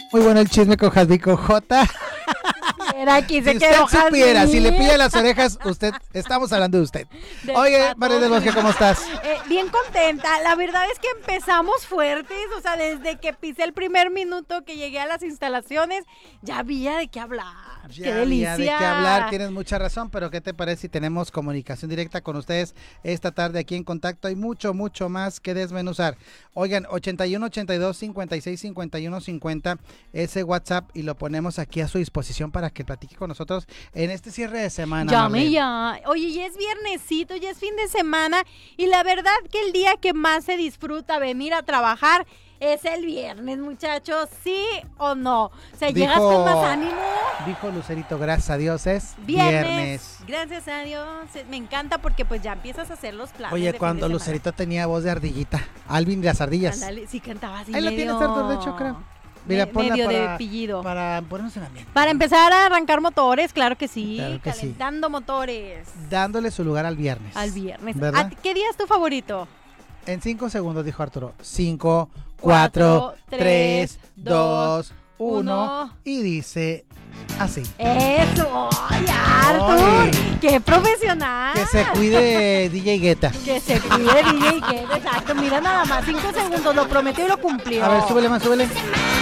Muy bueno el chisme con Jazmico J. Era aquí se Si quedó usted supiera, Jazmín. si le pilla las orejas, estamos hablando de usted. Del Oye, pato. María del Bosque, ¿cómo estás? Bien contenta. La verdad es que empezamos fuertes. O sea, desde que pisé el primer minuto que llegué a las instalaciones, ya había de qué hablar. ¡Qué delicia! De qué hablar, tienes mucha razón, pero ¿qué te parece si tenemos comunicación directa con ustedes esta tarde aquí en Contacto? Hay mucho más que desmenuzar. Oigan, 81 82 56 51 50, ese WhatsApp, y lo ponemos aquí a su disposición para que platique con nosotros en este cierre de semana. Llame ya. Oye, ya es viernesito, ya es fin de semana, y la verdad que el día que más se disfruta venir a trabajar es el viernes, muchachos, ¿sí o no? O sea, llegas con más ánimo. Dijo Lucerito, gracias a Dios es Viernes. Gracias a Dios. Me encanta porque pues ya empiezas a hacer los planes. Oye, cuando Lucerito tenía voz de ardillita, Alvin de las ardillas. Ándale, sí cantaba así. Ahí lo tienes, Artur, de hecho, creo. Mira, ponla medio para, de pillido. para ponernos en ambiente. Para empezar a arrancar motores, claro que sí. Claro que calentando motores. Dándole su lugar al viernes. Al viernes. ¿Verdad? ¿Qué día es tu favorito? En 5 segundos, dijo Arturo. 5, 4, 3, 2, 1. Y dice así. ¡Eso! ¡Ay, Artur! ¡Qué profesional! Que se cuide DJ Guetta. Que se cuide DJ Guetta, exacto. Mira nada más, 5 segundos, lo prometió y lo cumplió. A ver, súbele más, súbele.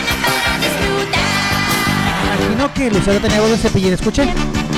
Imagino que Lucero tenía voz de Cepillín, escuchen.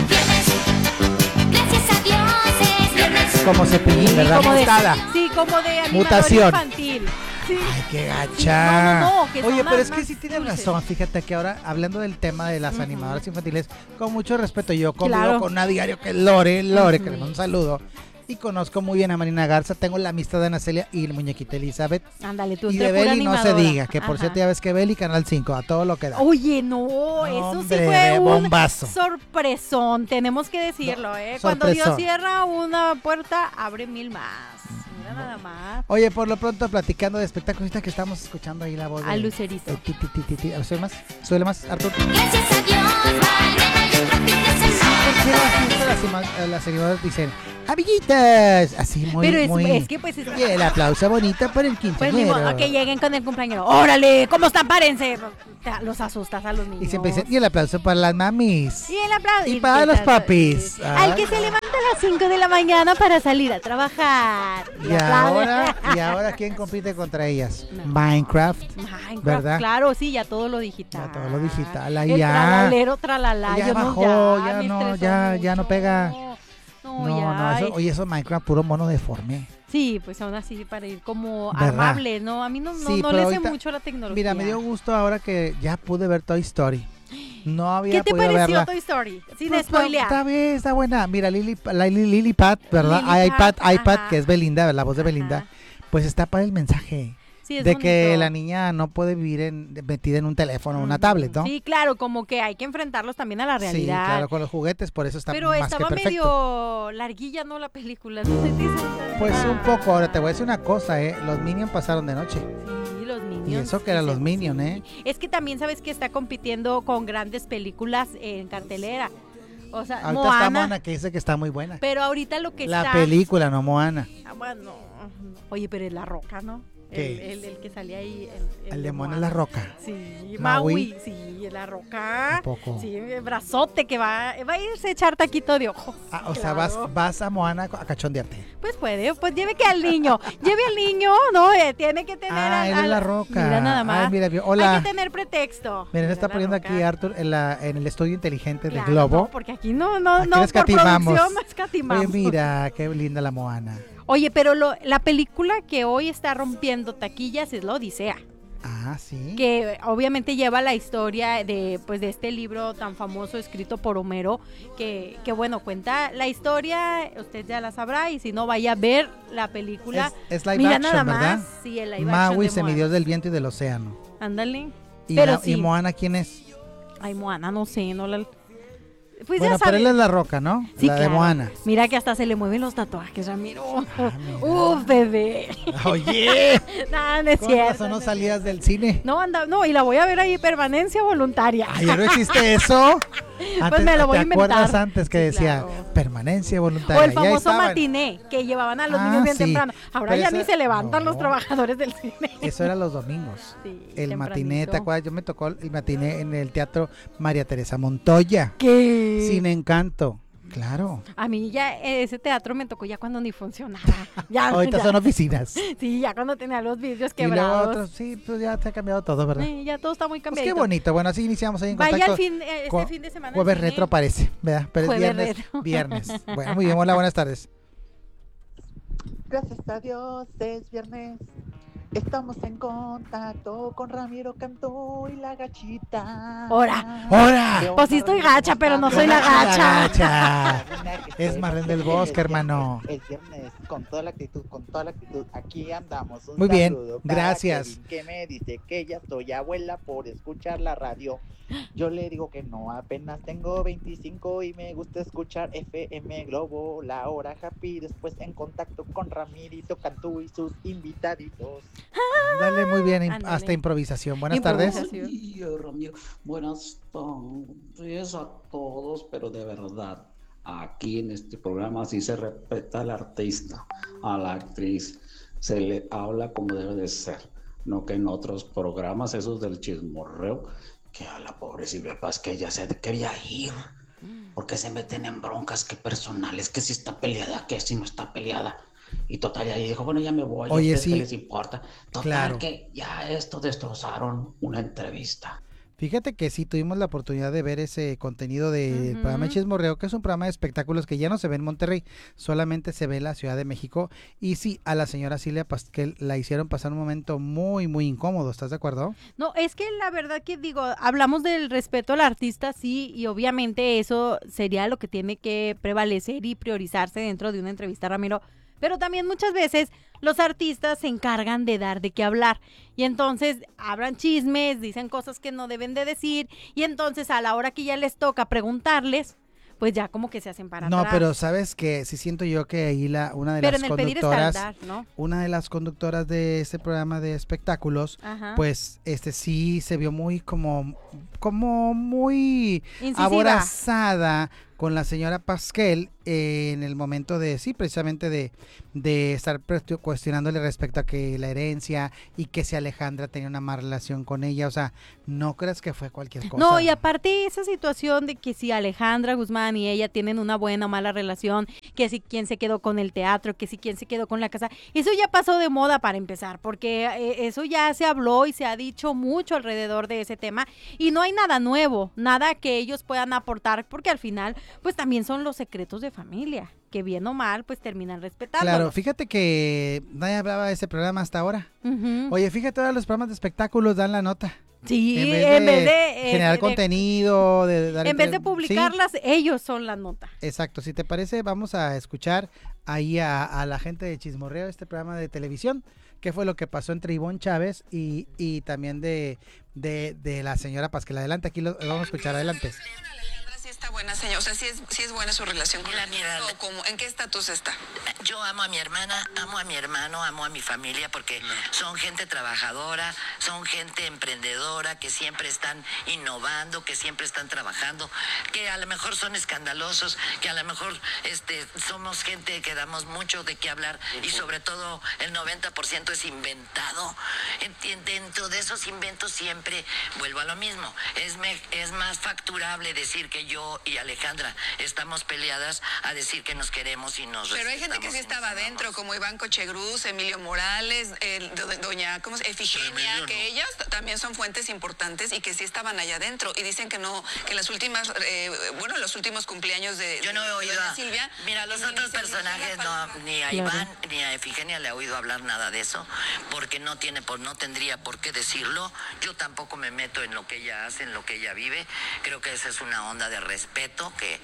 Como Cepillín, ¿verdad? Como de, Mutada. sí, como de animador Mutación. infantil. Sí. Ay, qué gacha. No, que son Oye, pero más- es que más sí tienes dulces. razón. Fíjate que ahora, hablando del tema de las animadoras infantiles, con mucho respeto, yo convivo Claro. con una diario que es Lore, que le mando un saludo. Y conozco muy bien a Marina Garza, tengo la amistad de Ana Celia y la muñequita Elizabeth. Ándale, tú Y de entre pura Beli no se animadora. diga, que por Ajá. cierto ya ves que Beli, Canal 5, a todo lo que da. Oye, no, eso sí Hombre, fue un bombazo. sorpresón, tenemos que decirlo, Cuando Dios sorpresón. cierra una puerta, abre 1000 más. Mira nada más. Oye, por lo pronto, platicando de espectáculos, ahorita que estamos escuchando ahí la voz A de Lucerito. ti, ti, ti, ti, ti. A ver, súbele más, Artur. Gracias a Dios, mañana y otro fin de semana. Las seguidoras dicen, amiguitas, así muy, Pero muy. es que pues... Y el aplauso bonito por el Pues ni quinceañero. modo que lleguen con el cumpleañero. ¡Órale! ¿Cómo están? Párense. Los asustas a los niños. Y siempre dicen, y el aplauso para las mamis. Y el aplauso. Y para los papis. Al que se levanta a las 5 de la mañana para salir a trabajar. Y ahora, ¿quién compite contra ellas? Minecraft, Minecraft, ¿verdad? Claro, sí, ya todo lo digital. Ya todo lo digital, ahí El ya. tralalero, tralala. Ya yo bajó, no, ya me no, estresó ya no mucho. pega. No, No, ya. oye, eso Minecraft puro mono deforme. Sí, pues aún así para ir como ¿Verdad? armable, ¿no? A mí no, Sí, no pero le sé ahorita, mucho la tecnología. Mira, me dio gusto ahora que ya pude ver Toy Story. No había ¿Qué te podido pareció verla. Toy Story? Sin Pues, spoilear. Está bien, está buena. Mira, Lily Pat, ¿verdad? Lily Pat, iPad, ajá. que es Belinda, ¿verdad? La voz de Ajá. Belinda. Pues está para el mensaje. Sí, es de que bonito. la niña no puede vivir metida en un teléfono o una tablet, ¿no? Sí, claro, como que hay que enfrentarlos también a la Sí, realidad. claro, con los juguetes, por eso está Pero más que estaba perfecto. medio larguilla, ¿no? La película. ¿No se te hizo? Pues un poco, ahora te voy a decir una cosa, los Minions pasaron de noche. Sí, los Minions. Y eso que eran los Minions, ¿eh? Es que también sabes que está compitiendo con grandes películas en cartelera. O sea, Ahorita está Moana. Moana, que dice que está muy buena. Pero ahorita lo que La está... película, no Moana. Ah, bueno, oye, pero es La Roca, ¿no? ¿Qué? El que salía ahí. El de Moana Moana. es la roca. Sí, Maui. Maui, sí, La Roca. ¿A poco? Sí, el brazote que va a irse a echar taquito de ojo. Ah, o sea, Claro. vas a Moana a cachondearte. Pues puede, pues lleve al niño, ¿no? Tiene que tener Ah, él es La Roca. Mira nada más. Ay, mira, hola. Hay que tener pretexto. Miren, Mira, está La poniendo Roca. aquí Arthur en el estudio inteligente Claro, de Globo. no, porque aquí no, Aquí por escatimamos. producción no escatimamos. Oye, mira, qué linda la Moana. Oye, pero la película que hoy está rompiendo taquillas es La Odisea, Ah, sí. que obviamente lleva la historia de este libro tan famoso escrito por Homero, que bueno, cuenta la historia, usted ya la sabrá, y si no, vaya a ver la película. Es live Mira action, nada ¿verdad? más, sí, el live Maui, action de semidios Moana. del viento y del océano. Ándale. ¿Y, Pero y sí. Moana quién es? Ay, Moana, no sé, no la... Pues Bueno, ya pero sabes. él es la roca, ¿no? Sí, la de claro. Moana. Mira que hasta se le mueven los tatuajes, Ramiro. Ah, mira. Uf, bebé. Oye, No es ¿con cierto. razón no es salías del cine? No, y la voy a ver ahí, permanencia voluntaria. Ay, ¿ya no existe eso? Antes, me lo voy a ¿te inventar. acuerdas antes que Sí, decía claro. permanencia voluntaria? O el Ya famoso estaban. matiné, que llevaban a los Ah, niños bien sí. temprano. Ahora Pero ya eso- ni se levantan los no. trabajadores del cine. Eso era los domingos. Sí, El matiné, tempranito. ¿te acuerdas? Yo me tocó el matiné en el Teatro María Teresa Montoya. ¿Qué? Sin Encanto. Claro. A mí ya ese teatro me tocó ya cuando ni funcionaba. Ya, Ahorita ya. son oficinas. Sí, ya cuando tenía los vidrios Y luego quebrados. otros, sí, pues ya se ha cambiado todo, ¿verdad? Ya todo está muy Pues cambiado. qué bonito. Bueno, así iniciamos ahí en Vaya contacto. al fin, este Con- fin de semana. al Jueves cine. retro parece, ¿verdad? Pero es Jueves viernes. retro. Viernes. Bueno, muy bien. Hola, buenas tardes. Gracias a Dios es viernes. Estamos en contacto con Ramiro Cantú y la gachita. ¡Hora! ¡Hora! ¿Qué Pues sí onda, estoy Ramiro? gacha, ¿Cómo pero no estás? soy la gacha. gacha. Que Es estoy- Marlene del es Bosque, viernes, hermano. Es viernes, con toda la actitud, con toda la actitud. Aquí andamos. Un Muy bien, saludo para gracias. Kevin, que me dice que ya soy abuela por escuchar la radio. Yo le digo que no, apenas tengo 25 y me gusta escuchar FM Globo, la hora happy, después en contacto con Ramirito Cantú y sus invitaditos. Dale, muy bien. Ándale. Hasta improvisación. Buenas Improvisación. tardes. Gracias. Ay, Ramiro. Buenas tardes a todos, pero de verdad, aquí en este programa sí se respeta al artista, a la actriz, se le habla como debe de ser, no que en otros programas, esos del chismorreo, que a la pobre Silvia Paz, que ella se quería ir, porque se meten en broncas que personales, que si está peleada, que si no está peleada. Y total, ya dijo, bueno, ya me voy, Oye, ¿a ustedes sí. qué les importa? Total, Claro. que ya esto destrozaron una entrevista. Fíjate que sí tuvimos la oportunidad de ver ese contenido del Ujú. programa de Chismorreo, que es un programa de espectáculos que ya no se ve en Monterrey, solamente se ve en la Ciudad de México. Y sí, a la señora Silvia Pasquel la hicieron pasar un momento muy, muy incómodo. ¿Estás de acuerdo? No, es que la verdad que digo, hablamos del respeto al artista, sí, y obviamente eso sería lo que tiene que prevalecer y priorizarse dentro de una entrevista, Ramiro. Pero también muchas veces los artistas se encargan de dar de qué hablar. Y entonces hablan chismes, dicen cosas que no deben de decir. Y entonces a la hora que ya les toca preguntarles, pues ya como que se hacen para No, atrás. pero sabes que sí siento yo que ahí una de Pero las en el pedir está el conductoras, dar, ¿no? una de las conductoras de este programa de espectáculos, Ajá. pues sí se vio muy como muy Incisiva. aborazada con la señora Pasquel en el momento de, sí, precisamente de estar cuestionándole respecto a que la herencia y que si Alejandra tenía una mala relación con ella, o sea, no creas que fue cualquier cosa. No, y aparte esa situación de que si Alejandra Guzmán y ella tienen una buena o mala relación, que si quién se quedó con el teatro, que si quién se quedó con la casa, eso ya pasó de moda para empezar, porque eso ya se habló y se ha dicho mucho alrededor de ese tema y no hay nada nuevo, nada que ellos puedan aportar, porque al final pues también son los secretos de familia, que bien o mal pues terminan respetando. Claro, fíjate que nadie hablaba de ese programa hasta ahora. Ujú. Oye, fíjate, ahora los programas de espectáculos dan la nota. Sí, en vez de generar de- contenido, de dar en vez de sí, publicarlas, ellos son la nota. exacto, si te parece, vamos a escuchar ahí a la gente de Chismorreo, este programa de televisión, qué fue lo que pasó entre Ivonne Chávez y también de la señora Pasquel. Adelante, aquí lo vamos a escuchar, adelante. Alejandra sí está buena, señor. O sea, sí es buena su relación con Mira, él. mira, ¿O cómo? ¿En qué estatus está? Yo amo a mi hermana, amo a mi hermano, amo a mi familia porque son gente trabajadora, son gente emprendedora que siempre están innovando, que siempre están trabajando, que a lo mejor son escandalosos, que a lo mejor somos gente que damos mucho de qué hablar y sobre todo el 90% es inventado. Dentro de esos inventos siempre vuelvo a lo mismo. Es más facturable decir que yo y Alejandra estamos peleadas a decir que nos queremos y nos Pero hay gente que sí respetamos y estaba nos amamos. adentro, como Iván Cochegruz, Emilio Morales, doña ¿cómo se llama? Efigenia, que ellas también son fuentes importantes y que sí estaban allá adentro. Y dicen que no, que en las últimas, los últimos cumpleaños de Yo no he oído doña a Silvia. Mira, los ni otros se personajes mencionan no, para- ni a Claro. Iván ni a Efigenia le he oído hablar nada de eso, porque no tendría por qué decirlo. Yo tampoco me meto en lo que ella hace, en lo que ella vive. Creo que esa es una onda de respeto que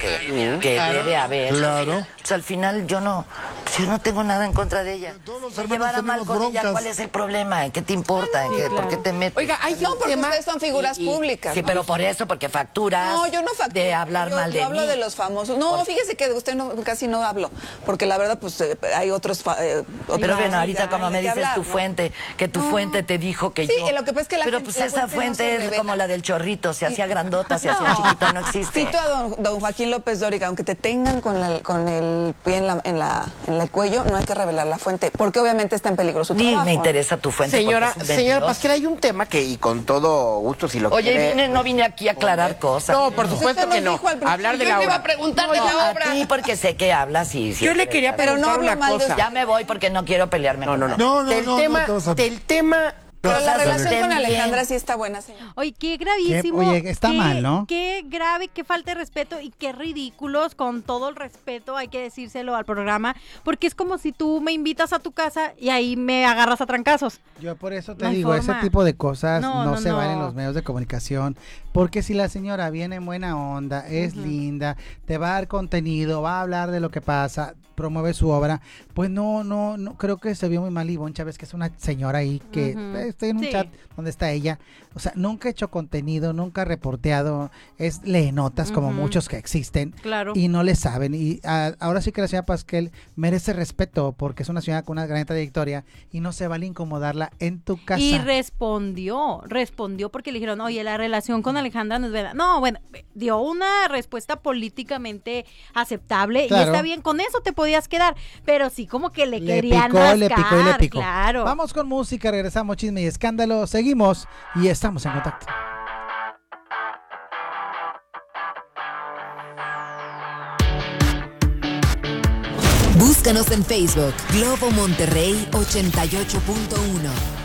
debe haber. Claro. O sea, al final yo no tengo nada en contra de ella. Todos los Si hermanos llevara mal tenemos con ella, broncas. ¿cuál es el problema? ¿Qué te importa? ¿Por qué te metes? Oiga, hay no, porque ustedes son figuras públicas. Sí, ¿no? pero por eso, porque facturas. No, yo no facturo. De hablar yo, mal de yo hablo mí. de los famosos. No, fíjese que de usted casi no hablo, porque la verdad, pues hay otros. Pero bueno, ahorita como me dices tu fuente, que tu fuente te dijo que Sí, yo... lo que pasa es que la Pero gente- pues la esa fuente no fuente se es revela. como la del chorrito, se hacía grandota, se hacía chiquita, no existe. felicito a don Joaquín López Dóriga, aunque te tengan con el pie en el cuello, no hay que revelar la fuente, porque obviamente está en peligro su Ni trabajo. me interesa tu fuente. Señora porque es mentiroso. Pasquel, hay un tema que, y con todo gusto, si lo Oye, quiere... no vine aquí a aclarar cosas. No, por supuesto que no. Hablar de la obra. Yo le iba a preguntar de No, la a obra. ti porque sé que hablas y... Yo le quería Pero no preguntar hablo una mal de cosa. Ya me voy porque no quiero pelearme. No. Del tema... Pero la relación estén con bien. Alejandra sí está buena, señor. Oye, qué gravísimo. Oye, está mal, ¿no? Qué grave, qué falta de respeto y qué ridículos, con todo el respeto, hay que decírselo al programa, porque es como si tú me invitas a tu casa y ahí me agarras a trancazos. Yo por eso te No hay digo, ese forma. tipo de cosas No, no no, se van en no. los medios de comunicación, porque si la señora viene en buena onda, es linda, te va a dar contenido, va a hablar de lo que pasa, promueve su obra, pues no creo que se vio muy mal Ivonne Chávez, que es una señora ahí que estoy en un Sí. chat donde está ella, o sea, nunca ha hecho contenido, nunca ha reporteado, lee notas como muchos que existen. Claro. Y no le saben. Y ahora sí que la señora Pasquel merece respeto porque es una señora con una gran trayectoria y no se vale incomodarla en tu casa. Y respondió porque le dijeron, oye, la relación con Alejandra no es verdad. No, bueno, dio una respuesta políticamente aceptable Claro. y está bien, con eso te podías quedar, pero sí como que le Le querían picó, rascar, le picó y le picó. claro. Vamos con música, regresamos, chisme y escándalo, seguimos y estamos en contacto. Búscanos en Facebook, Globo Monterrey 88.1.